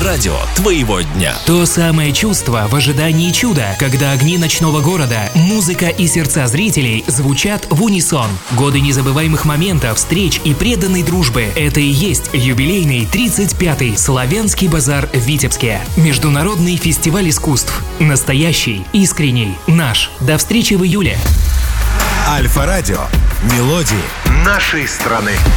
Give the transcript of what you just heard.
Радио твоего дня. То самое чувство в ожидании чуда, когда огни ночного города, музыка и сердца зрителей звучат в унисон. Годы незабываемых моментов, встреч и преданной дружбы. Это и есть юбилейный 35-й Славянский базар в Витебске. Международный фестиваль искусств. Настоящий, искренний, наш. До встречи в июле. Альфа-радио. Мелодии нашей страны.